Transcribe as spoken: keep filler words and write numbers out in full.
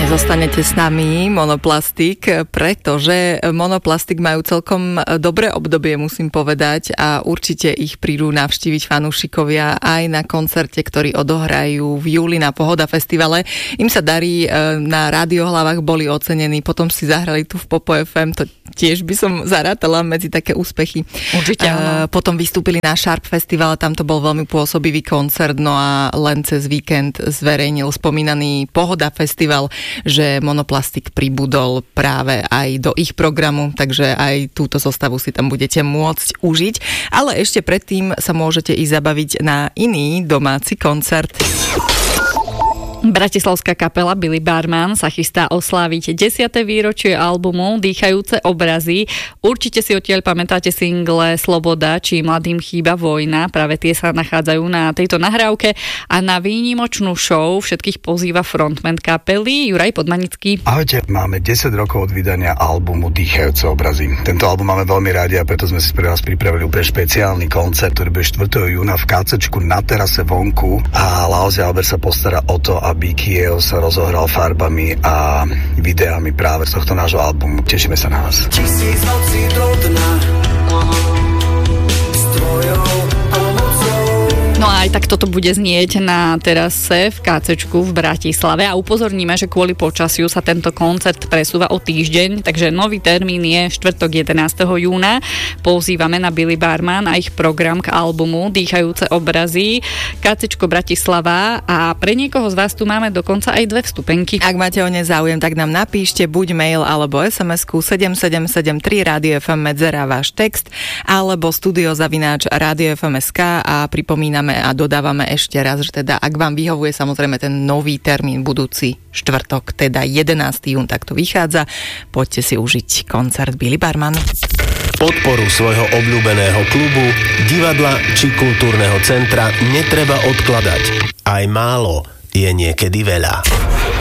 Zostanete s nami, Monoplastik, pretože Monoplastik majú celkom dobré obdobie, musím povedať, a určite ich prídu navštíviť fanúšikovia aj na koncerte, ktorý odohrajú v júli na Pohoda festivale. Im sa darí, na Rádiohlavách boli ocenení, potom si zahrali tu v Popo ef em, to tiež by som zarátala medzi také úspechy. Určite áno. Potom vystúpili na Sharp Festival, tam to bol veľmi pôsobivý koncert, no a len cez víkend zverejnil spomínaný Pohoda Festival, že Monoplastik pribudol práve aj do ich programu, takže aj túto zostavu si tam budete môcť užiť. Ale ešte predtým sa môžete ísť zabaviť na iný domáci koncert. Bratislavská kapela Billy Barman sa chystá osláviť desiate výročie albumu Dýchajúce obrazy. Určite si odtiaľ pamätáte single Sloboda či Mladým chýba vojna. Práve tie sa nachádzajú na tejto nahrávke a na výnimočnú show všetkých pozýva frontman kapely Juraj Podmanický. Ahojte, máme desať rokov od vydania albumu Dýchajúce obrazy. Tento album máme veľmi rádi a preto sme si pre vás pripravili úplne špeciálny koncert, ktorý bude štvrtého júna v kácečku na terase vonku a Laozi Albert sa postará o to, aby Kiev sa rozohral farbami a videami práve z tohto nášho albumu. Tešíme sa na vás. Tisíc nocí do dna, s tvojou pomocou. No a aj tak toto bude znieť na terase v kácečku v Bratislave a upozorníme, že kvôli počasiu sa tento koncert presúva o týždeň, takže nový termín je štvrtok jedenásteho júna. Pozývame na Billy Barman a ich program k albumu Dýchajúce obrazy, kácečko Bratislava a pre niekoho z vás tu máme dokonca aj dve vstupenky. Ak máte o ne záujem, tak nám napíšte buď mail alebo es em esku sedem sedem sedem tri Rádio ef em medzera váš text alebo studiozavináč Rádio ef em bodka es ká a pripomíname a dodávame ešte raz, že teda ak vám vyhovuje samozrejme ten nový termín budúci štvrtok, teda jedenásteho júna, tak to vychádza. Poďte si užiť koncert Billy Barman. Podporu svojho obľúbeného klubu, divadla či kultúrneho centra netreba odkladať. Aj málo je niekedy veľa.